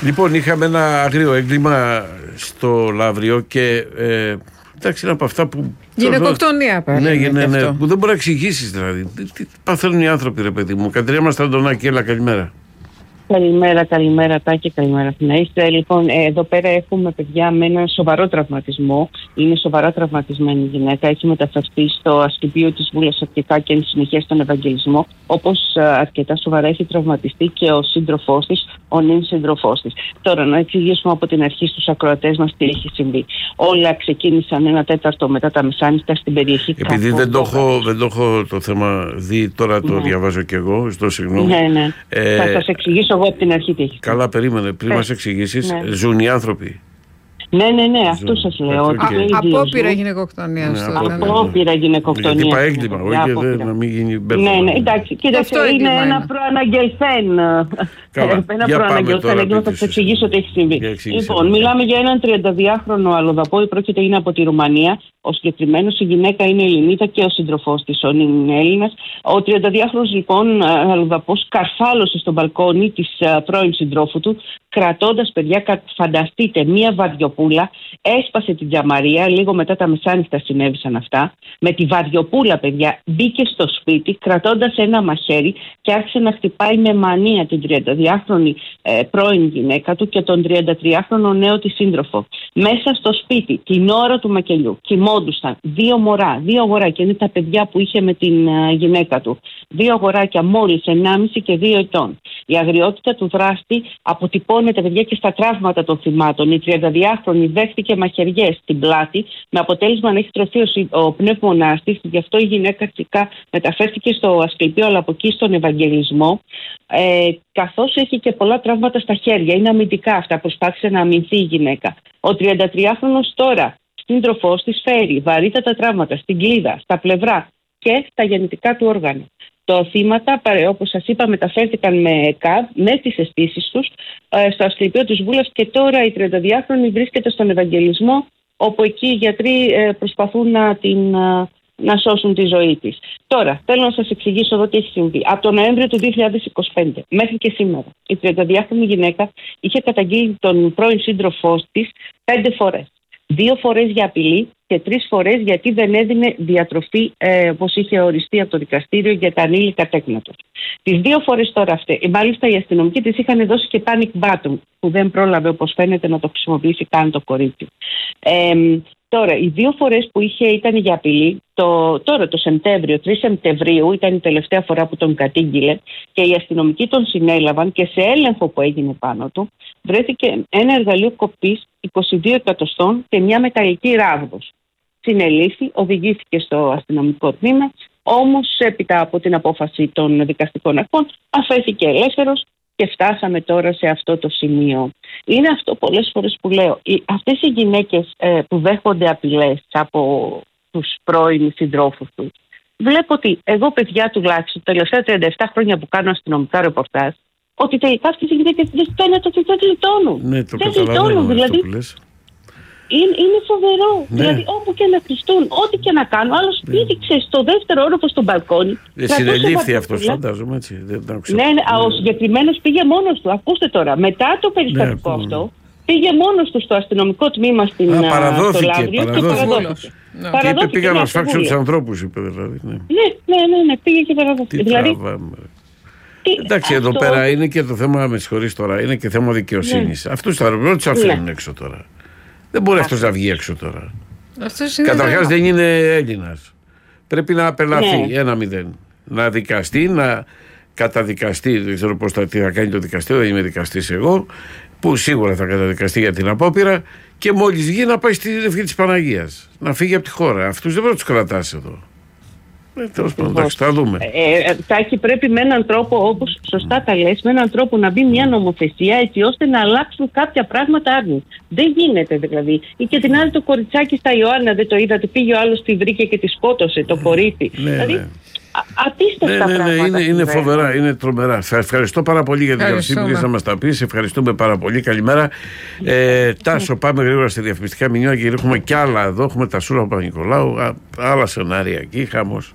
Λοιπόν, είχαμε ένα αγρίο έγκλημα στο Λαύριο και εντάξει, είναι από αυτά που. Γυναικοκτονία πάλι. Ναι, που δεν μπορεί να εξηγήσει δηλαδή. Τι παθαίνουν οι άνθρωποι, ρε παιδί μου. Κατρία μας Αντωνάκη, έλα, καλημέρα. Καλημέρα Τάκη, καλημέρα Αθηναίσθητα. Λοιπόν, εδώ πέρα έχουμε παιδιά με ένα σοβαρό τραυματισμό. Είναι σοβαρά τραυματισμένη η γυναίκα. Έχει μεταφερθεί στο Ασκηπείο της Βούλας αρχικά και εν συνεχεία στον Ευαγγελισμό. Όπως αρκετά σοβαρά έχει τραυματιστεί και ο σύντροφός της, ο νυν σύντροφός της. Τώρα, να εξηγήσουμε από την αρχή στους ακροατές μας τι έχει συμβεί. Όλα ξεκίνησαν 1/4 μετά τα μεσάνυχτα στην περιοχή. Επειδή δεν το έχω το θέμα δει, τώρα το διαβάζω κι εγώ. Ζητώ συγγνώμη. Ναι. Θα σας εξηγήσω από την αρχή τι έχει. Καλά, περίμενε. Πριν μας εξηγήσεις, ζουν οι άνθρωποι. Ναι, αυτό σας λέω. Απόπειρα γυναικοκτονία. Απόπειρα γυναικοκτονία. Είπα έγκλημα, όχι να μην γίνει μπέρδεμα. Ναι, εντάξει. Κοίταξε, είναι ένα προαναγγελθέν. Ένα προαναγγελθέν έγκλημα, θα σας εξηγήσω τι έχει συμβεί. Λοιπόν, μιλάμε για έναν 32χρονο αλλοδαπό, πρόκειται είναι από τη Ρουμανία. Ο συγκεκριμένος, η γυναίκα είναι Ελληνίδα και ο σύντροφός της, είναι Έλληνας. Ο 32χρονος λοιπόν αλλοδαπός καρφάλωσε στο μπαλκόνι της πρώην συντρόφου του, κρατώντας, παιδιά, φανταστείτε, μία βαδιοπούλα, έσπασε την τζαμαρία, λίγο μετά τα μεσάνυχτα συνέβησαν αυτά. Με τη βαδιοπούλα, παιδιά, μπήκε στο σπίτι, κρατώντας ένα μαχαίρι και άρχισε να χτυπάει με μανία την 32χρονη πρώην γυναίκα του και τον 33χρονο νέο της σύντροφο. Μέσα στο σπίτι, την ώρα του μακελιού, κοιμόντουσαν 2 αγοράκια, είναι τα παιδιά που είχε με την γυναίκα του. 2 αγοράκια μόλις 1,5 και 2 ετών. Η αγριότητα του δράστη αποτυπώνεται, παιδιά, και στα τραύματα των θυμάτων. Η 32χρονη δέχτηκε μαχαιριές στην πλάτη, με αποτέλεσμα να έχει τρωθεί ο πνεύμονάς της. Γι' αυτό η γυναίκα αρχικά μεταφέρθηκε στο Ασκληπείο, αλλά από εκεί στον Ευαγγελισμό. Καθώς έχει και πολλά τραύματα στα χέρια. Είναι αμυντικά αυτά, προσπάθησε να αμυνθεί η γυναίκα. Ο 33χρονος τώρα, σύντροφός της, φέρει βαρύτατα τραύματα στην κλίδα, στα πλευρά και στα γεννητικά του όργανα. Τα θύματα, όπως σας είπα, μεταφέρθηκαν με ΚΑΒ, με τις αισθήσεις τους, στο Ασκληπείο της Βούλας και τώρα η 32χρονη βρίσκεται στον Ευαγγελισμό, όπου εκεί οι γιατροί προσπαθούν να σώσουν τη ζωή της. Τώρα, θέλω να σας εξηγήσω εδώ τι έχει συμβεί. Από τον Νοέμβριο του 2025 μέχρι και σήμερα, η 32χρονη γυναίκα είχε καταγγείλει τον πρώην σύντροφό της 5 φορές. 2 φορές για απειλή και 3 φορές γιατί δεν έδινε διατροφή, όπως είχε οριστεί από το δικαστήριο, για τα ανήλικα τέκνα του. Τις 2 φορές τώρα αυτές, μάλιστα οι αστυνομικοί της είχαν δώσει και panic button, που δεν πρόλαβε, όπως φαίνεται, να το χρησιμοποιήσει καν το κορίτσι. Τώρα, οι 2 φορές που είχε ήταν για απειλή, τώρα το Σεπτέμβριο, 3 Σεπτεμβρίου ήταν η τελευταία φορά που τον κατήγγειλε και οι αστυνομικοί τον συνέλαβαν και σε έλεγχο που έγινε πάνω του βρέθηκε ένα εργαλείο κοπής 22 εκατοστών και μια μεταλλική ράβδος. Συνελήφθη, οδηγήθηκε στο αστυνομικό τμήμα, όμως έπειτα από την απόφαση των δικαστικών αρχών αφέθηκε ελεύθερος και φτάσαμε τώρα σε αυτό το σημείο. Είναι αυτό πολλές φορές που λέω. Αυτές οι γυναίκες που δέχονται απειλές από τους πρώην συντρόφους τους, βλέπω ότι εγώ, παιδιά, τουλάχιστον τα τελευταία 37 χρόνια που κάνω αστυνομικά ρεπορτάζ, ότι τελικά αυτές οι γυναίκες φαίνεται ότι δεν γλιτώνουν. Ναι, το δεν γλιτώνουν, δηλαδή. Είναι φοβερό. Ναι. Δηλαδή, όπου και να κρυστούν, ό,τι και να κάνουν. Άλλος πήδηξε στο δεύτερο όροφο στο μπαλκόνι. Συνελήφθη αυτός, φαντάζομαι, έτσι. Ναι, ο συγκεκριμένος πήγε μόνος του. Ακούστε τώρα, μετά το περιστατικό αυτό, πήγε μόνος του στο αστυνομικό τμήμα στο Λαύριο και παραδόθηκε. Και είπε, πήγα να σφάξω τους ανθρώπους, είπε δηλαδή. Ναι, πήγε και παραδόθηκε. Δηλαδή, εντάξει, εδώ πέρα είναι και το θέμα, με συγχωρείς τώρα, είναι και θέμα δικαιοσύνης. Αυτούς θα τους αφήνουν έξω τώρα. Δεν μπορεί αυτός να βγει έξω τώρα. Καταρχάς δεν είναι Έλληνας. Πρέπει να απελαθεί 1-0. Να δικαστεί, να καταδικαστεί. Δεν ξέρω πώς θα κάνει το δικαστήριο, δεν είμαι δικαστής εγώ. Που σίγουρα θα καταδικαστεί για την απόπειρα. Και μόλις βγει να πάει στη Ευχή της Παναγίας. Να φύγει από τη χώρα. Αυτούς δεν πρέπει να τους κρατάς εδώ. Τέλος πάντων, εντάξει, θα δούμε. Τάκη, πρέπει με έναν τρόπο, όπως σωστά τα λες, με έναν τρόπο να μπει μια νομοθεσία έτσι ώστε να αλλάξουν κάποια πράγματα άρνη. Δεν γίνεται δηλαδή. Ή και την άλλη το κοριτσάκι στα Ιωάννα, δεν το είδατε, πήγε ο άλλος, τη βρήκε και τη σκότωσε το κορίτσι. Δηλαδή, απίστευτα πράγματα. Είναι φοβερά, είναι τρομερά. Θα ευχαριστώ πάρα πολύ για την καλοσύνη που να μας τα πεις. Ευχαριστούμε πάρα πολύ. Καλημέρα. Τάσο, πάμε γρήγορα στη διαφημιστικά μηνύματα και έχουμε κι άλλα εδώ. Έχουμε τα Σούρα Παπα-Νικολάου, άλλα σενάρια εκεί, χαμός.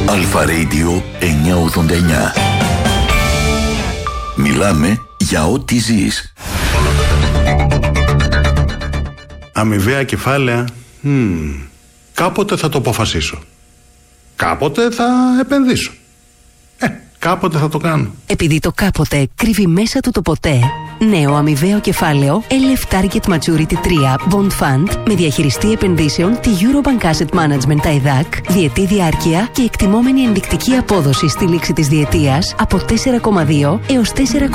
Αλφα Radio 989. Μιλάμε για ό,τι ζεις. Αμοιβαία κεφάλαια. Κάποτε θα το αποφασίσω. Κάποτε θα επενδύσω. Κάποτε θα το κάνω. Επειδή το κάποτε κρύβει μέσα του το ποτέ. Νέο αμοιβαίο κεφάλαιο LF Target Maturity 3 Bond Fund με διαχειριστή επενδύσεων τη Eurobank Asset Management ΤΑΕΔΑΚ, διετή διάρκεια και εκτιμόμενη ενδεικτική απόδοση στη λήξη της διετίας από 4,2 έως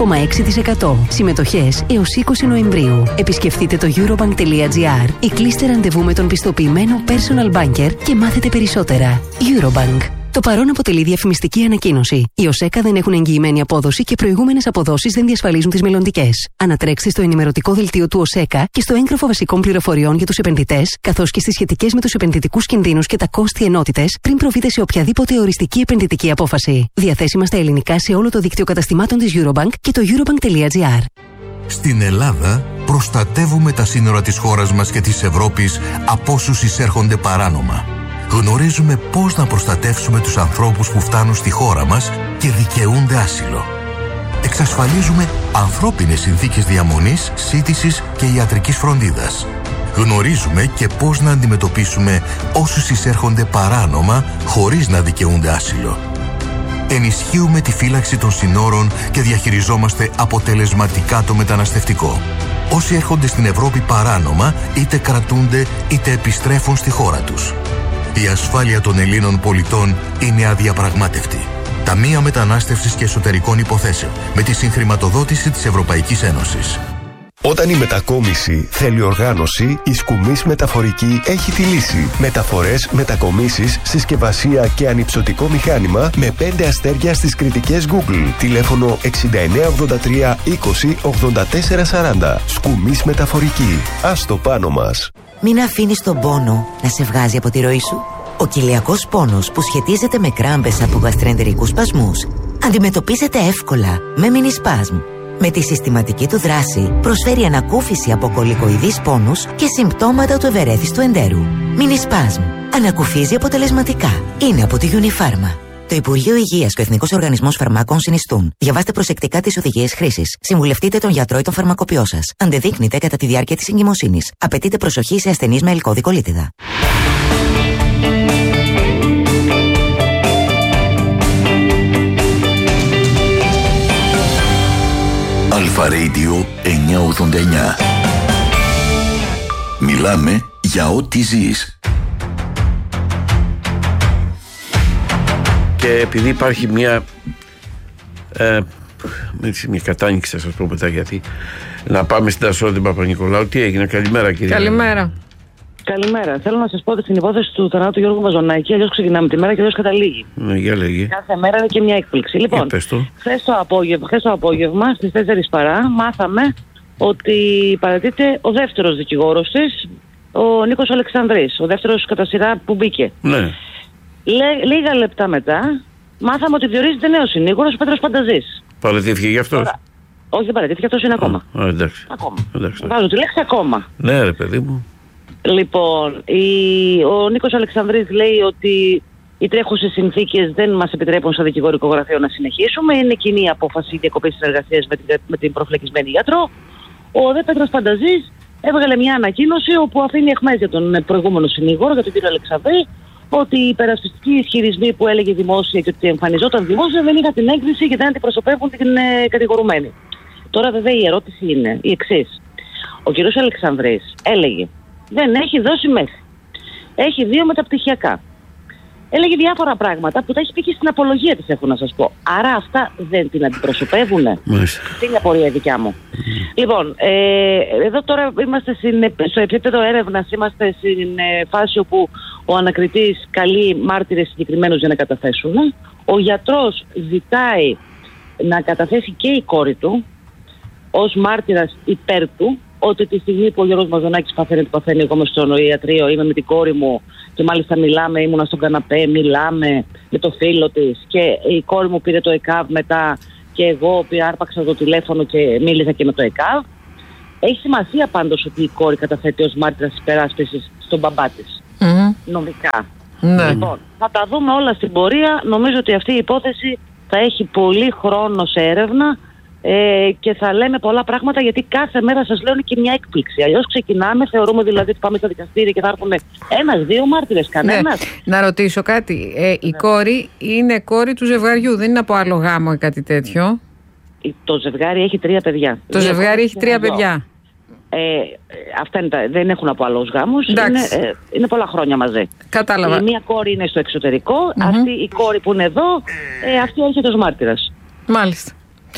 4,6%. Συμμετοχές έως 20 Νοεμβρίου. Επισκεφτείτε το eurobank.gr ή κλείστε ραντεβού με τον πιστοποιημένο personal banker και μάθετε περισσότερα. Eurobank. Το παρόν αποτελεί διαφημιστική ανακοίνωση. Οι ΟΣΕΚΑ δεν έχουν εγγυημένη απόδοση και προηγούμενες αποδόσεις δεν διασφαλίζουν τις μελλοντικές. Ανατρέξτε στο ενημερωτικό δελτίο του ΟΣΕΚΑ και στο έγγραφο βασικών πληροφοριών για τους επενδυτές, καθώς και στις σχετικές με τους επενδυτικούς κινδύνους και τα κόστη ενότητες, πριν προβείτε σε οποιαδήποτε οριστική επενδυτική απόφαση. Διαθέσιμα στα ελληνικά σε όλο το δίκτυο καταστημάτων της Eurobank και το eurobank.gr. Στην Ελλάδα προστατεύουμε τα σύνορα της χώρας μας και της Ευρώπης από όσους εισέρχονται παράνομα. Γνωρίζουμε πώς να προστατεύσουμε τους ανθρώπους που φτάνουν στη χώρα μας και δικαιούνται άσυλο. Εξασφαλίζουμε ανθρώπινες συνθήκες διαμονής, σύντησης και ιατρικής φροντίδας. Γνωρίζουμε και πώς να αντιμετωπίσουμε όσους εισέρχονται παράνομα χωρίς να δικαιούνται άσυλο. Ενισχύουμε τη φύλαξη των συνόρων και διαχειριζόμαστε αποτελεσματικά το μεταναστευτικό. Όσοι έρχονται στην Ευρώπη παράνομα είτε κρατούνται είτε επιστρέφουν στη χώρα τους. Η ασφάλεια των Ελλήνων πολιτών είναι αδιαπραγμάτευτη. Ταμεία Μετανάστευσης και Εσωτερικών Υποθέσεων με τη συγχρηματοδότηση της Ευρωπαϊκής Ένωσης. Όταν η μετακόμιση θέλει οργάνωση, η Σκουμής Μεταφορική έχει τη λύση. Μεταφορές, μετακομίσεις, συσκευασία και ανυψωτικό μηχάνημα με 5 αστέρια στις κριτικές Google. Τηλέφωνο 6983 20 84 40. Σκουμής Μεταφορική. Ας το πάνω μας. Μην αφήνεις τον πόνο να σε βγάζει από τη ροή σου. Ο κοιλιακός πόνος που σχετίζεται με κράμπες από γαστροεντερικούς σπασμούς αντιμετωπίζεται εύκολα με Minispasm. Με τη συστηματική του δράση προσφέρει ανακούφιση από κολικοειδείς πόνους και συμπτώματα του ευερέθιστου εντέρου. Minispasm. Ανακουφίζει αποτελεσματικά. Είναι από τη Unifarma. Το Υπουργείο Υγείας και ο Εθνικός Οργανισμός Φαρμάκων συνιστούν. Διαβάστε προσεκτικά τις οδηγίες χρήσης. Συμβουλευτείτε τον γιατρό ή τον φαρμακοποιό σας. Αντεδείκνυται κατά τη διάρκεια της εγκυμοσύνης. Απαιτείται προσοχή σε ασθενείς με ελκώδικο λίτιδα. Αλφα Radio 989. Μιλάμε για ό,τι ζεις. Και επειδή υπάρχει μια κατάνοιξη, θα σας πω μετά γιατί, να πάμε στην Τασό την Παπα-Νικολάου. Τι έγινε? Καλημέρα, κύριε. Καλημέρα. Καλημέρα. Θέλω να σας πω ότι στην υπόθεση του θανάτου Γιώργου Μαζονάκη, αλλιώς ξεκινάμε τη μέρα και αλλιώς καταλήγει. Ναι, για λέγει. Κάθε μέρα είναι και μια έκπληξη. Λοιπόν, χθες το απόγευμα στις 4 παρά μάθαμε ότι παρατείται ο δεύτερος δικηγόρος της, ο Νίκος Αλεξανδρής, ο δεύτερος κατά σειρά που μπήκε. Ναι. Λίγα λεπτά μετά μάθαμε ότι διορίζεται νέος συνήγορος, ο Πέτρος Πανταζής. Παρατήθηκε γι' αυτός? Όχι, δεν παρατήθηκε, αυτός είναι ακόμα. Εντάξει. Βάζω τη λέξη ακόμα. Ναι, ρε παιδί μου. Λοιπόν, ο Νίκος Αλεξανδρής λέει ότι οι τρέχουσες συνθήκες δεν μας επιτρέπουν στο δικηγορικό γραφείο να συνεχίσουμε. Είναι κοινή απόφαση διακοπής συνεργασίας με την προφυλακισμένη γιατρό. Ο δε Πέτρος Πανταζής έβγαλε μια ανακοίνωση όπου αφήνει εχμές για τον προηγούμενο συνήγορο, για τον κύριο Αλεξανδρή, ότι οι υπερασπιστικοί ισχυρισμοί που έλεγε δημόσια και ότι εμφανιζόταν δημόσια δεν είχαν την έγκριση και δεν αντιπροσωπεύουν την κατηγορουμένη. Τώρα βέβαια η ερώτηση είναι η εξής. Ο κύριος Αλεξανδρής έλεγε δεν έχει δώσει μέση. Έχει 2 μεταπτυχιακά. Έλεγε διάφορα πράγματα που τα έχει πει και στην απολογία της, έχω να σας πω. Άρα αυτά δεν την αντιπροσωπεύουνε. Αυτή είναι η απορία δικιά μου. Λοιπόν, εδώ τώρα είμαστε στο επίπεδο έρευνας, είμαστε στην φάση όπου ο ανακριτής καλεί μάρτυρες συγκεκριμένους για να καταθέσουν. Ο γιατρός ζητάει να καταθέσει και η κόρη του ως μάρτυρας υπέρ του, ότι τη στιγμή που ο Γιώργος Μαζονάκης παθαίνει, εγώ είμαι στο ιατρείο, είμαι με την κόρη μου και μάλιστα ήμουνα στον καναπέ, μιλάμε με το φίλο της και η κόρη μου πήρε το ΕΚΑΒ μετά και εγώ άρπαξα το τηλέφωνο και μίλησα και με το ΕΚΑΒ. Έχει σημασία πάντως ότι η κόρη καταθέτει ως μάρτυρας υπεράσπισης στον μπαμπά της. Νομικά. Ναι. Λοιπόν, θα τα δούμε όλα στην πορεία. Νομίζω ότι αυτή η υπόθεση θα έχει πολύ χρόνο σε έρευνα και θα λέμε πολλά πράγματα, γιατί κάθε μέρα σας λέω είναι και μια έκπληξη. Αλλιώς ξεκινάμε, θεωρούμε δηλαδή ότι πάμε στα δικαστήρια και θα έρθουν 1-2 μάρτυρες, κανένας. Ναι. Να ρωτήσω κάτι. Η κόρη είναι κόρη του ζευγαριού, δεν είναι από άλλο γάμο ή κάτι τέτοιο? Το ζευγάρι έχει 3 παιδιά. Το ζευγάρι έχει 3 παιδιά. Αυτά δεν έχουν από άλλους γάμους. Είναι πολλά χρόνια μαζί. Κατάλαβα. Η μία κόρη είναι στο εξωτερικό, αυτή η κόρη που είναι εδώ, αυτή έρχεται ως μάρτυρας. Μάλιστα.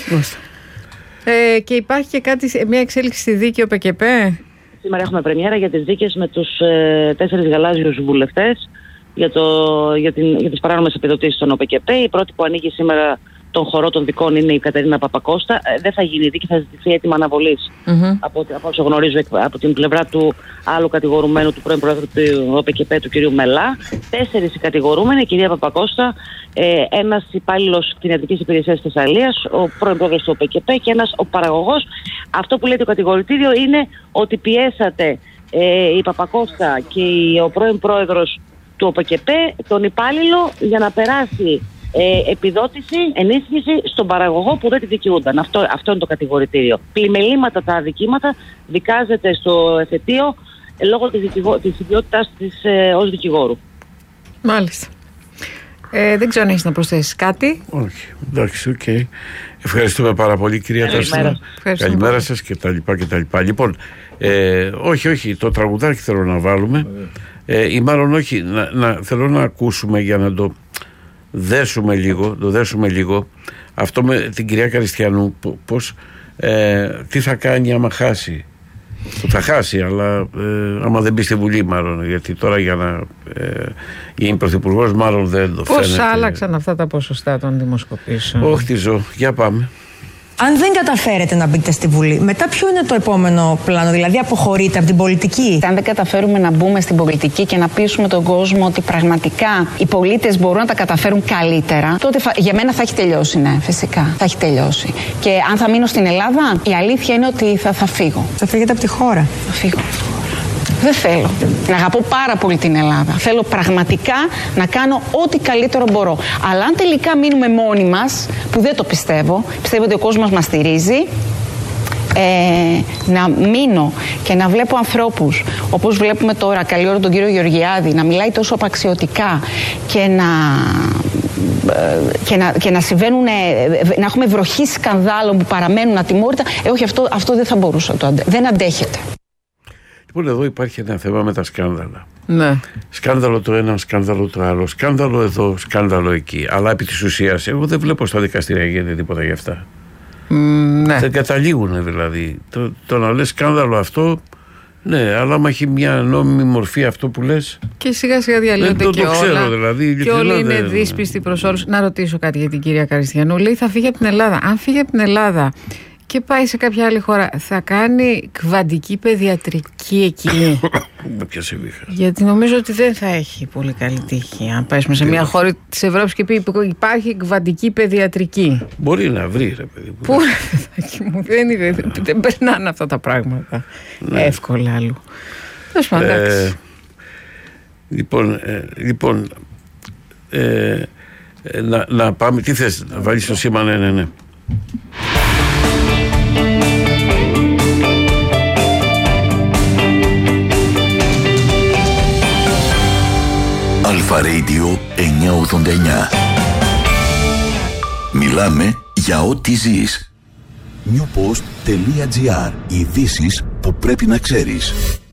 Και υπάρχει και μια εξέλιξη στη δίκη ΟΠΚΠ. Σήμερα έχουμε πρεμιέρα για τις δίκες με τους 4 γαλάζιους βουλευτές για τις παράνομες επιδοτήσεις των ΟΠΚΠ. Η πρώτη που ανοίγει σήμερα τον χορό των δικών είναι η Κατερίνα Παπακώστα. Δεν θα γίνει δίκη, θα ζητηθεί έτοιμα αναβολής από όσο γνωρίζω από την πλευρά του άλλου κατηγορουμένου, του πρώην πρόεδρου του ΟΠΚΠ, του κ. Μελά. 4 οι κατηγορούμενοι, η κυρία Παπακώστα, ένας υπάλληλος κτηνιατρικής υπηρεσίας της Θεσσαλίας, ο πρώην πρόεδρος του ΟΠΚΠ και ένας ο παραγωγός. Αυτό που λέει το κατηγορητήριο είναι ότι πιέσατε η Παπακώστα και ο πρώην πρόεδρος του ΟΠΚΠ τον υπάλληλο για να περάσει επιδότηση, ενίσχυση στον παραγωγό που δεν τη δικαιούνταν. Αυτό είναι το κατηγορητήριο. Πλημελήματα τα αδικήματα, δικάζεται στο εφετείο λόγω της ιδιότητάς της ως δικηγόρου. Μάλιστα. Δεν ξέρω αν έχεις να προσθέσεις κάτι. Όχι. Εντάξει, οκ. Ευχαριστούμε πάρα πολύ, κυρία Τάστα. Καλημέρα σας και τα λοιπά. Λοιπόν, όχι, το τραγουδάκι θέλω να βάλουμε. Ή μάλλον όχι, θέλω να ακούσουμε για να το δέσουμε λίγο αυτό με την κυρία Καριστιανού, τι θα κάνει άμα χάσει. Θα χάσει, αλλά άμα δεν μπει στη Βουλή μάλλον, γιατί τώρα για να γίνει πρωθυπουργός μάλλον δεν το φαίνεται. Πώς άλλαξαν αυτά τα ποσοστά των δημοσκοπήσεων? Όχι τη ζω, για πάμε. Αν δεν καταφέρετε να μπείτε στη Βουλή, μετά ποιο είναι το επόμενο πλάνο, δηλαδή αποχωρείτε από την πολιτική? Αν δεν καταφέρουμε να μπούμε στην πολιτική και να πείσουμε τον κόσμο ότι πραγματικά οι πολίτες μπορούν να τα καταφέρουν καλύτερα, τότε για μένα θα έχει τελειώσει, ναι, φυσικά. Θα έχει τελειώσει. Και αν θα μείνω στην Ελλάδα, η αλήθεια είναι ότι θα φύγω. Θα φύγετε από τη χώρα? Θα φύγω. Δεν θέλω. Να αγαπώ πάρα πολύ την Ελλάδα. Θέλω πραγματικά να κάνω ό,τι καλύτερο μπορώ. Αλλά αν τελικά μείνουμε μόνοι μας, που δεν το πιστεύω, πιστεύω ότι ο κόσμος μας στηρίζει, να μείνω και να βλέπω ανθρώπους όπως βλέπουμε τώρα, καλή ώρα τον κύριο Γεωργιάδη, να μιλάει τόσο απαξιωτικά και να συμβαίνουν, να έχουμε βροχή σκανδάλων που παραμένουν ατιμόρυτα. Όχι, αυτό δεν θα μπορούσα, δεν αντέχεται. Λοιπόν, εδώ υπάρχει ένα θέμα με τα σκάνδαλα. Ναι. Σκάνδαλο το ένα, σκάνδαλο το άλλο, σκάνδαλο εδώ, σκάνδαλο εκεί. Αλλά επί της ουσίας, εγώ δεν βλέπω στα δικαστήρια γίνεται τίποτα γι' αυτά. Ναι. Δεν καταλήγουν δηλαδή. Το να λες σκάνδαλο αυτό, ναι, αλλά άμα έχει μια νόμιμη μορφή αυτό που λες. Και σιγά σιγά διαλύονται και όλα. Ξέρω, δηλαδή, και όλοι είναι δύσπιστοι προς όλους. Να ρωτήσω κάτι για την κυρία Καριστιανού. Λέει θα φύγει από την Ελλάδα. Αν φύγει από την Ελλάδα και πάει σε κάποια άλλη χώρα, θα κάνει κβαντική παιδιατρική εκεί? Γιατί νομίζω ότι δεν θα έχει πολύ καλή τύχη αν πάει σε μια χώρα της Ευρώπης και πει υπάρχει κβαντική παιδιατρική. Μπορεί να βρει, ρε παιδί. Πού δεν περνάνε αυτά τα πράγματα εύκολα αλλού. Λοιπόν, να πάμε. Τι θες, να βάλεις το σήμα? Ναι. Αλφα Radio 989. Μιλάμε για ό,τι ζεις. Newpost.gr. Ειδήσεις που πρέπει να ξέρεις.